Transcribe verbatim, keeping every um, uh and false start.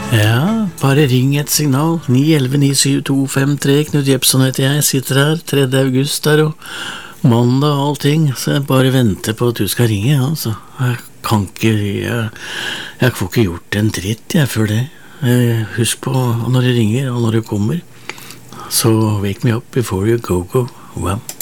Ja, bare ring et signal. ni elleve ni syv to fem tre. Knut Jepson heter jeg, sitter her tredje august der, og mandag og allting, så jeg bare venter på at du skal ringe, altså. Jeg kan ikke, jeg, jeg får ikke gjort en dritt, jeg, før det. Eh, Husk på når du ringer, og når du kommer. Så wake me up before you go, go. Wow.